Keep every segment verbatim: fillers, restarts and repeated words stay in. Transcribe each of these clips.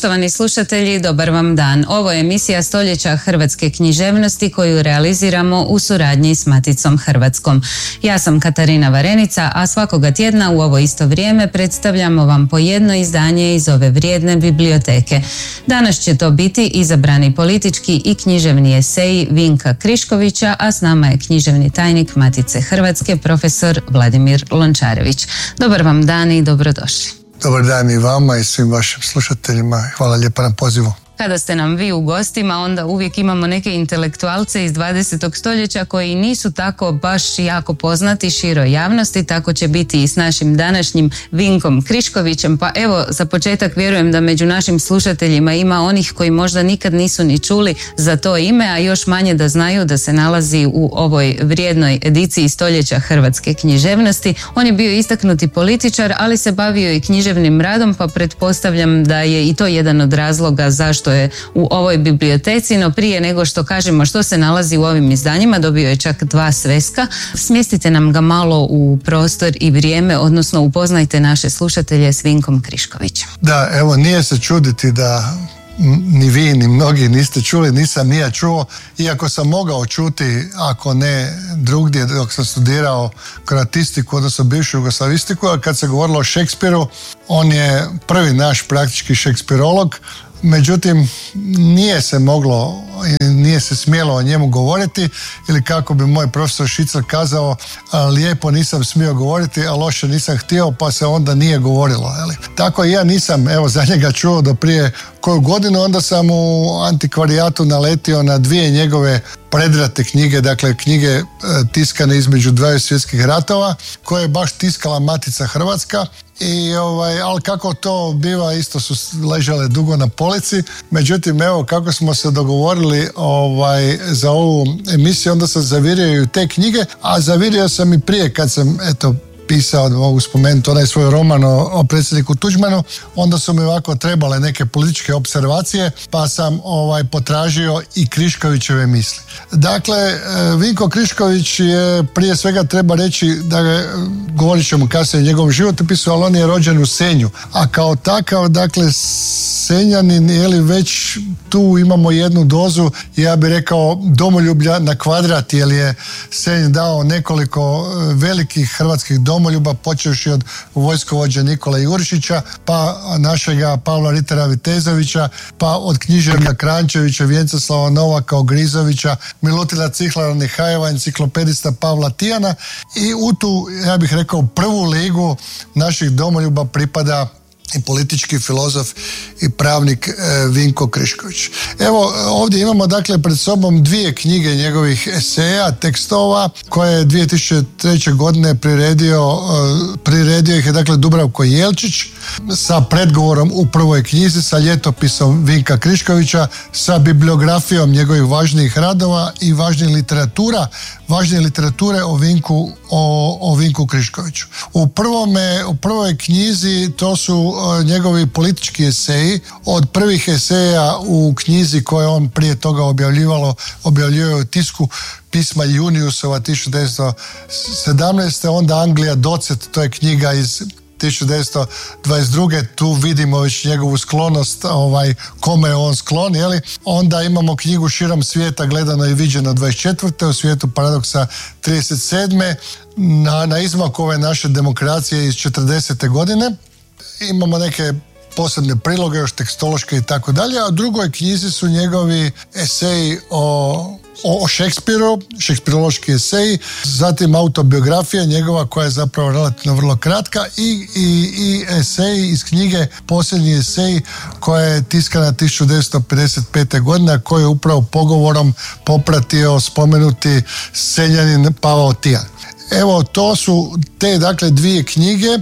Poštovani slušatelji, dobar vam dan. Ovo je emisija Stoljeća hrvatske književnosti koju realiziramo u suradnji s Maticom Hrvatskom. Ja sam Katarina Varenica, a svakoga tjedna u ovo isto vrijeme predstavljamo vam po jedno izdanje iz ove vrijedne biblioteke. Danas će to biti izabrani politički i književni eseji Vinka Kriškovića, a s nama je književni tajnik Matice Hrvatske, profesor Vladimir Lončarević. Dobar vam dan i dobrodošli. Dobar dan i vama i svim vašim slušateljima. Hvala lijepa na pozivu. Kada ste nam vi u gostima, onda uvijek imamo neke intelektualce iz dvadesetog stoljeća koji nisu tako baš jako poznati široj javnosti, tako će biti i s našim današnjim Vinkom Kriškovićem. Pa evo, za početak vjerujem da među našim slušateljima ima onih koji možda nikad nisu ni čuli za to ime, a još manje da znaju da se nalazi u ovoj vrijednoj ediciji Stoljeća hrvatske književnosti. On je bio istaknuti političar, ali se bavio i književnim radom, pa pretpostavljam da je i to jedan od razloga zašto je u ovoj biblioteci. No prije nego što kažemo što se nalazi u ovim izdanjima, dobio je čak dva sveska. Smjestite nam ga malo u prostor i vrijeme, odnosno upoznajte naše slušatelje s Vinkom Kriškovićem. Da, evo, nije se čuditi da ni vi ni mnogi niste čuli, nisam ni ja čuo, iako sam mogao čuti, ako ne drugdje dok sam studirao kroatistiku, odnosno bivšu jugoslavistiku, a kad se govorilo o Šekspiru, on je prvi naš praktički šekspirolog. Međutim, nije se moglo i nije se smjelo o njemu govoriti, ili kako bi moj profesor Šicer kazao, lijepo nisam smio govoriti, a loše nisam htio, pa se onda nije govorilo. Jeli? Tako i ja nisam, evo, za njega čuo do prije koju godinu, onda sam u antikvarijatu naletio na dvije njegove predrate knjige, dakle knjige e, tiskane između dvaju svjetskih ratova, koje je baš tiskala Matica Hrvatska. I, ovaj, ali kako to biva, isto su ležale dugo na polici. Međutim, evo, kako smo se dogovorili ovaj, za ovu emisiju, onda sam zavirio i te knjige, a zavirio sam i prije kad sam, eto, pisao, mogu spomenuti onaj svoj roman o, o predsjedniku Tuđmanu, onda su mi ovako trebale neke političke observacije, pa sam ovaj, potražio i Kriškovićeve misli. Dakle, Vinko Krišković je, prije svega treba reći, da je, govorit ćemo kasnije o njegovom životopisu, ali on je rođen u Senju, a kao takav, dakle, Senjanin, je li, već tu imamo jednu dozu, ja bih rekao, domoljublja na kvadrat, jer je Senj dao nekoliko velikih hrvatskih domoljuba, počevši od vojskovođa Nikola Jurišića, pa našega Pavla Ritera Vitezovića, pa od književnika Krančevića, Vjenceslava Novaka, Ogrizovića, Milutina Cihlara Nihajeva, enciklopedista Pavla Tijana, i u tu, ja bih rekao, prvu ligu naših domoljuba pripada i politički filozof i pravnik e, Vinko Krišković. Evo, ovdje imamo, dakle, pred sobom dvije knjige njegovih eseja, tekstova, koje je dvije tisuće treće godine priredio, e, priredio ih je, dakle, Dubravko Jelčić sa predgovorom u prvoj knjizi, sa ljetopisom Vinka Kriškovića, sa bibliografijom njegovih važnijih radova i važnijih literatura, važnije literature o Vinku, o, o Vinku Kriškoviću. U, prvome, u prvoj knjizi to su njegovi politički eseji, od prvih eseja u knjizi koje on prije toga objavljivalo, objavljivao u tisku, Pisma Juniusova tisuću devetsto sedamnaeste. Onda Anglija Docet, to je knjiga iz tisuću devetsto dvadeset druge. Tu vidimo već njegovu sklonost, ovaj, kome je on sklon, jeli? Onda imamo knjigu Širom svijeta gledano i viđeno dvadeset četvrte. U svijetu paradoksa trideset sedme. Na, na izmaku ove naše demokracije iz četrdesete godine. Imamo neke posebne priloge, još tekstološke i tako dalje, a u drugoj knjizi su njegovi eseji o, o, o Šekspiru, šekspirološki eseji, zatim autobiografija njegova koja je zapravo relativno vrlo kratka, i, i, i eseji iz knjige Posljednji eseji koja je tiskana tisuću devetsto pedeset pete. godine, koju je upravo pogovorom popratio spomenuti Senjanin Pavao Tijan. Evo, to su te, dakle, dvije knjige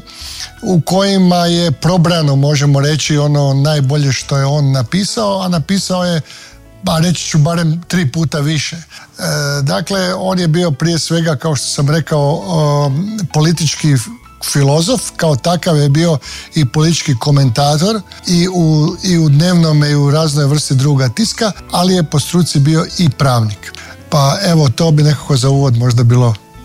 u kojima je probrano, možemo reći, ono najbolje što je on napisao, a napisao je, ba, reći ću, barem tri puta više. E, dakle, on je bio prije svega, kao što sam rekao, o, politički filozof, kao takav je bio i politički komentator i u, i u dnevnome i u raznoj vrsti druga tiska, ali je po struci bio i pravnik. Pa evo, to bi nekako za uvod možda bilo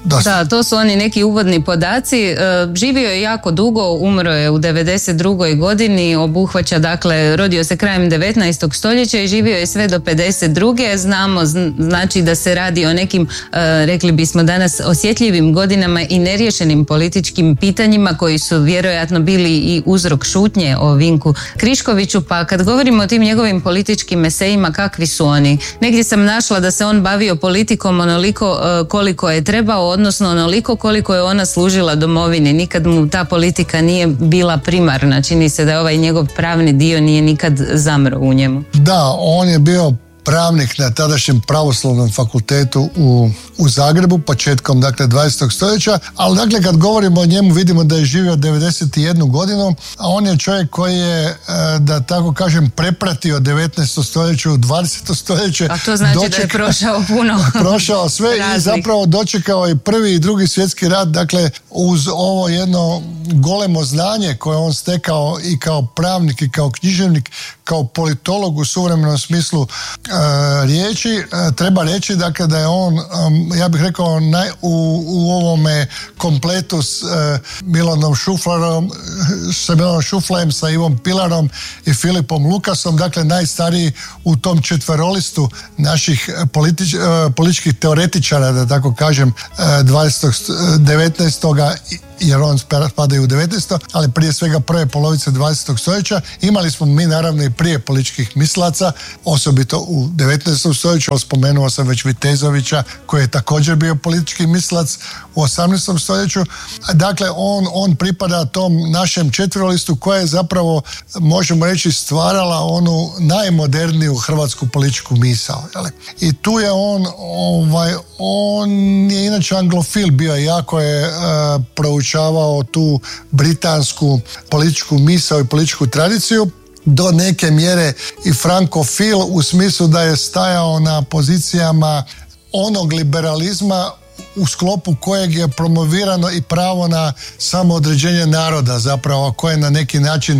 dosta. Da, to su oni neki uvodni podaci. E, živio je jako dugo, umro je u devedeset drugoj godini, obuhvaća, dakle, rodio se krajem devetnaestog stoljeća i živio je sve do pedeset druge. Znamo, znači da se radi o nekim, e, rekli bismo danas, osjetljivim godinama i neriješenim političkim pitanjima koji su vjerojatno bili i uzrok šutnje o Vinku Kriškoviću. Pa kad govorimo o tim njegovim političkim esejima, kakvi su oni? Negdje sam našla da se on bavio politikom onoliko e, koliko je trebao, odnosno onoliko koliko je ona služila domovini. Nikad mu ta politika nije bila primarna. Čini se da ovaj njegov pravni dio nije nikad zamro u njemu. Da, on je bio pravnik na tadašnjem pravoslavnom fakultetu u, u Zagrebu, početkom dakle dvadesetog stoljeća, ali dakle kad govorimo o njemu vidimo da je živio devedeset jednu godinu, a on je čovjek koji je, da tako kažem, prepratio devetnaesto stoljeće u dvadeseto stoljeće. A to znači dočeka, da je prošao puno. prošao sve razlik. I zapravo dočekao i prvi i drugi svjetski rat, dakle uz ovo jedno golemo znanje koje on stekao i kao pravnik i kao književnik, kao politolog u suvremenom smislu e, riječi. E, treba reći dakle da je on, um, ja bih rekao, naj, u, u ovome kompletu s e, Milanom Šuflarom, sa Milanom Šuflajem, sa Ivom Pilarom i Filipom Lukasom, dakle najstariji u tom četverolistu naših politič, e, političkih teoretičara, da tako kažem, e, dvadesetog, devetnaestog jer on spada i u devetnaesto ali prije svega prve polovice dvadesetog stoljeća. Imali smo mi naravno i prije političkih mislaca, osobito u devetnaestom stoljeću, spomenuo sam već Vitezovića koji je također bio politički mislac u osamnaestom stoljeću. Dakle, on, on pripada tom našem četvrolistu koja je zapravo, možemo reći, stvarala onu najmoderniju hrvatsku političku misao. Jel? I tu je on, ovaj, on je inače anglofil bio, jako je uh, proučavao tu britansku političku misao i političku tradiciju, do neke mjere i frankofil u smislu da je stajao na pozicijama onog liberalizma u sklopu kojeg je promovirano i pravo na samoodređenje naroda, zapravo koje na neki način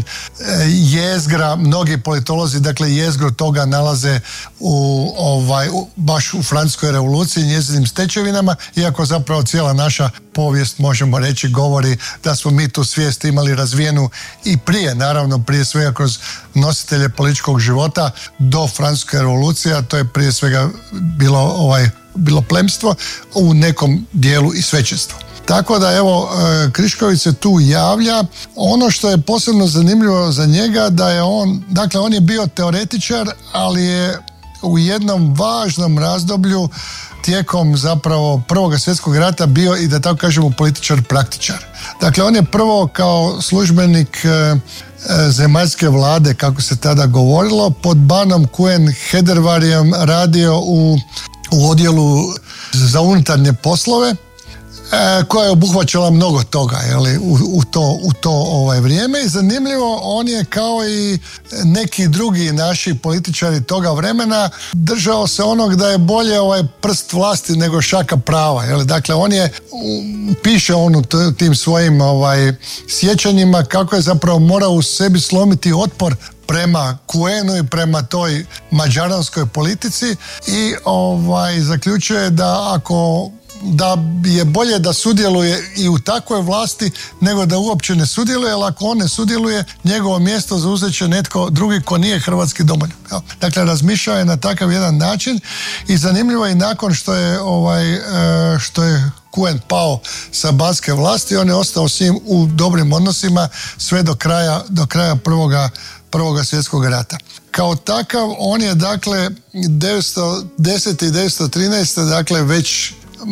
jezgra, mnogi politolozi dakle jezgru toga nalaze u, ovaj, u, baš u Francuskoj revoluciji, njezinim stečevinama, iako zapravo cijela naša povijest, možemo reći, govori da smo mi tu svijest imali razvijenu i prije, naravno prije svega kroz nositelje političkog života do Francuske revolucije, a to je prije svega bilo ovaj bilo plemstvo, u nekom dijelu i svećenstvo. Tako da evo, Krišković se tu javlja. Ono što je posebno zanimljivo za njega da je on, dakle on je bio teoretičar, ali je u jednom važnom razdoblju tijekom zapravo Prvog svjetskog rata bio i da tako kažemo političar praktičar. Dakle, on je prvo kao službenik e, zemaljske vlade, kako se tada govorilo, pod banom Kuen Hedervarijom radio u u odjelu za unutarnje poslove, e, koja je obuhvaćala mnogo toga, jeli, u, u to, u to ovaj vrijeme. I zanimljivo, on je kao i neki drugi naši političari toga vremena držao se onog da je bolje ovaj prst vlasti nego šaka prava. Jeli. Dakle, on je, piše on u tim svojim ovaj, sjećanjima kako je zapravo morao u sebi slomiti otpor prema Kuenu i prema toj mađaranskoj politici i ovaj, zaključuje da ako da je bolje da sudjeluje i u takvoj vlasti nego da uopće ne sudjeluje, jer ako on ne sudjeluje, njegovo mjesto zauzet će netko drugi ko nije hrvatski domoljub. Dakle, razmišljao je na takav jedan način i zanimljivo je nakon što je ovaj, što je Kuen pao sa banske vlasti, on je ostao s njim u dobrim odnosima sve do kraja, do kraja prvoga Prvoga svjetskog rata. Kao takav, on je dakle devetsto desete i devetsto trinaeste dakle već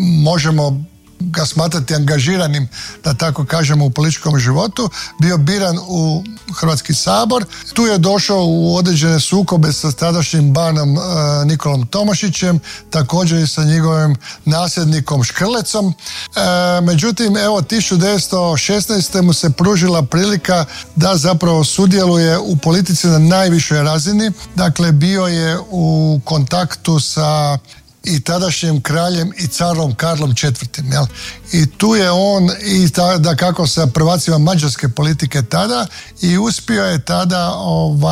možemo ga smatrati angažiranim, da tako kažemo, u političkom životu, bio biran u Hrvatski sabor. Tu je došao u određene sukobe sa tadašnjim banom e, Nikolom Tomašićem, također i sa njegovim nasljednikom Škrlecom. E, međutim, evo, tisuću devetsto šesnaeste mu se pružila prilika da zapravo sudjeluje u politici na najvišoj razini. Dakle, bio je u kontaktu sa i tadašnjim kraljem i carom Karlom četvrtim. Jel? I tu je on i ta, da kako sa prvacima mađarske politike tada i uspio je tada ovaj,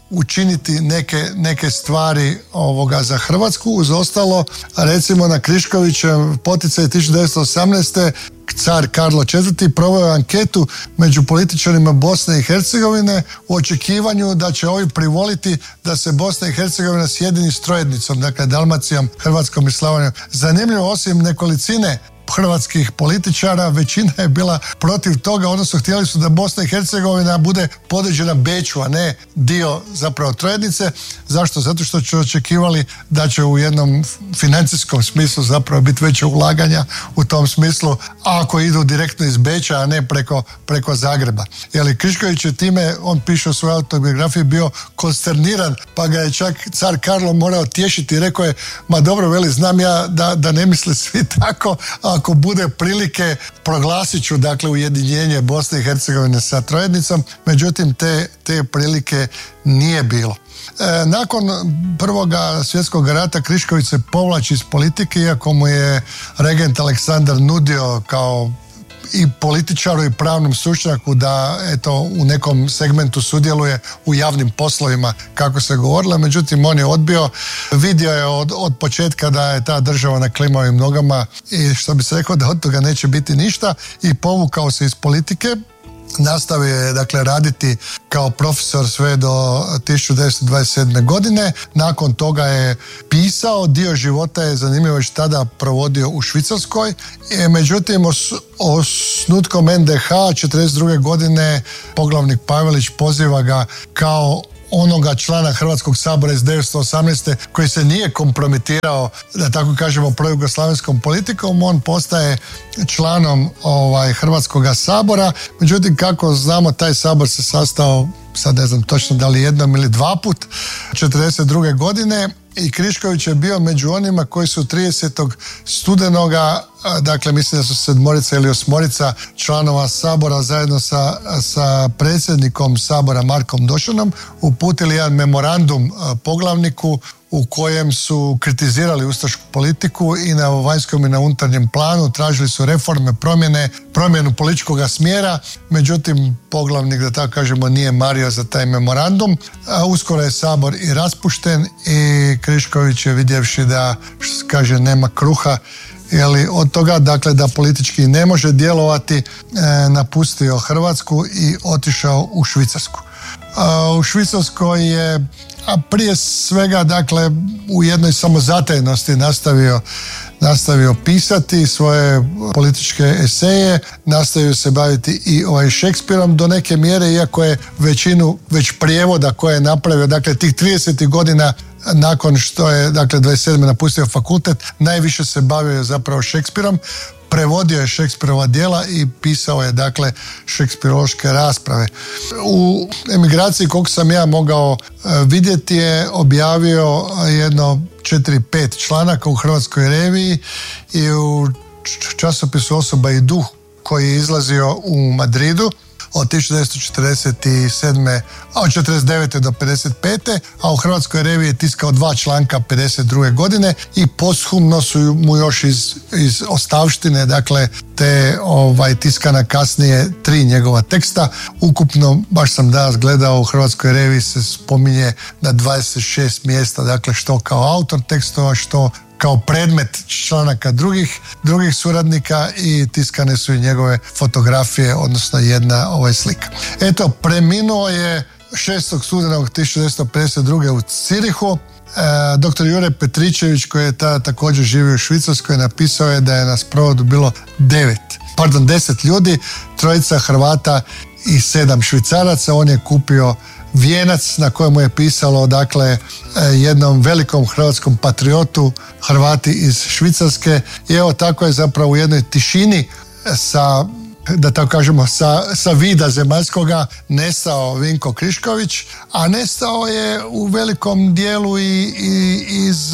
učiniti neke, neke stvari ovoga za Hrvatsku. Uz ostalo, recimo na Kriškovićev poticaj tisuću devetsto osamnaeste. car Karlo četvrti proveo je anketu među političarima Bosne i Hercegovine u očekivanju da će ovi privoliti da se Bosna i Hercegovina sjedini s trojednicom, dakle Dalmacijom, Hrvatskom i Slavonijom. Zanimljivo, osim nekolicine hrvatskih političara, većina je bila protiv toga, odnosno htjeli su da Bosna i Hercegovina bude podređena Beču, a ne dio zapravo trojednice. Zašto? Zato što su očekivali da će u jednom financijskom smislu zapravo biti veće ulaganja u tom smislu, a ako idu direktno iz Beča, a ne preko, preko Zagreba. Jer Krišković je time, on piše u svojoj autobiografiji, bio konsterniran, pa ga je čak car Karlo morao tješiti i rekao je, ma dobro, veli, znam ja da, da ne misle svi tako, a ako bude prilike proglasit ću dakle ujedinjenje Bosne i Hercegovine sa trojednicom, međutim te, te prilike nije bilo. E, nakon prvoga svjetskog rata Krišković se povlači iz politike, iako mu je regent Aleksandar nudio kao i političaru i pravnom stručnjaku da eto u nekom segmentu sudjeluje u javnim poslovima, kako se govorilo, međutim on je odbio. Vidio je od, od početka da je ta država na klimavim nogama i što bi se rekao da od toga neće biti ništa i povukao se iz politike. Nastavio je dakle raditi kao profesor sve do tisuću devetsto dvadeset sedme. godine. Nakon toga je pisao, dio života je zanimljivo već tada provodio u Švicarskoj. E, međutim, os, osnutkom en de ha četrdeset druge. godine poglavnik Pavelić poziva ga kao onoga člana Hrvatskog sabora iz devetsto osamnaeste. koji se nije kompromitirao, da tako kažemo, projugoslavenskom politikom, on postaje članom ovaj, Hrvatskog sabora. Međutim, kako znamo, taj sabor se sastao, sad ne znam točno da li jednom ili dva put, četrdeset druge. godine i Krišković je bio među onima koji su tridesetog studenoga, dakle mislim da su sedmorica ili osmorica članova sabora zajedno sa, sa predsjednikom sabora Markom Došanom uputili jedan memorandum poglavniku u kojem su kritizirali ustašku politiku i na vanjskom i na unutarnjem planu, tražili su reforme, promjene, promjenu političkog smjera, međutim poglavnik, da tako kažemo, nije mario za taj memorandum. A uskoro je sabor i raspušten i Krišković je, vidjevši da, što se kaže, nema kruha, jeli, od toga, dakle, da politički ne može djelovati, e, napustio Hrvatsku i otišao u Švicarsku. A, u Švicarskoj je, a prije svega, dakle, u jednoj samozatajnosti nastavio, nastavio pisati svoje političke eseje, nastavio se baviti i ovaj Šekspirom do neke mjere, iako je većinu već prijevoda koje je napravio, dakle, tih trideset godina nakon što je, dakle, dvadeset sedme napustio fakultet, najviše se bavio zapravo Šekspirom, prevodio je Šekspirova djela i pisao je, dakle, šekspirološke rasprave. U emigraciji, koliko sam ja mogao vidjeti, je objavio jedno četiri pet članaka u Hrvatskoj reviji i u časopisu Osoba i duh koji je izlazio u Madridu od tisuću devetsto četrdeset sedme. a od četrdeset devete do pedeset pete. a u Hrvatskoj reviji je tiskao dva članka pedeset druge. godine i posthumno su mu još iz, iz ostavštine, dakle, te ovaj, tiskana kasnije tri njegova teksta. Ukupno, baš sam danas gledao, u Hrvatskoj reviji se spominje na dvadeset šest mjesta, dakle, što kao autor tekstova, što kao predmet članaka drugih, drugih suradnika i tiskane su i njegove fotografije, odnosno jedna ovaj slika. Eto, preminuo je šestog studenog tisuću devetsto pedeset druge. u Cirihu. E, doktor Jure Petričević, koji je tada također živio u Švicarskoj, napisao je da je na sprovodu bilo devet, pardon, deset ljudi, trojica Hrvata i sedam Švicaraca. On je kupio vijenac na kojemu je pisalo, dakle, jednom velikom hrvatskom patriotu, Hrvati iz Švicarske, i evo tako je zapravo u jednoj tišini sa, da tako kažemo, sa, sa vida zemaljskoga nestao Vinko Krišković, a nestao je u velikom dijelu i, i iz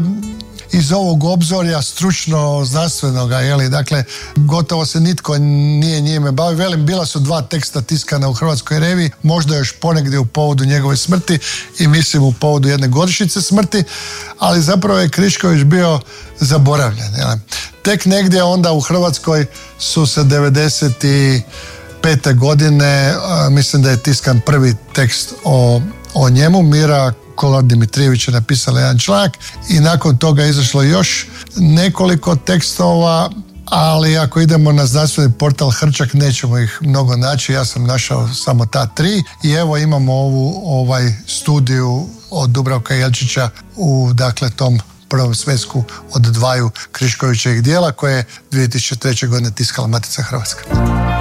iz ovog obzorja stručno znanstvenoga, jeli, dakle, gotovo se nitko nije njime bavio. Velim, bila su dva teksta tiskana u Hrvatskoj reviji, možda još ponegdje u povodu njegove smrti i mislim u povodu jedne godišnjice smrti, ali zapravo je Krišković bio zaboravljen. Jeli. Tek negdje onda u Hrvatskoj su se devedeset pete. godine, mislim da je tiskan prvi tekst o o njemu. Mira Kolar Dimitrijević je napisala jedan članak i nakon toga je izašlo još nekoliko tekstova, ali ako idemo na znanstveni portal Hrčak nećemo ih mnogo naći, ja sam našao samo ta tri i evo imamo ovu ovaj studiju od Dubravka Jelčića u dakle tom prvom svesku od dvaju Kriškovićevih dijela koje je dvije tisuće treće. godine tiskala Matica Hrvatska.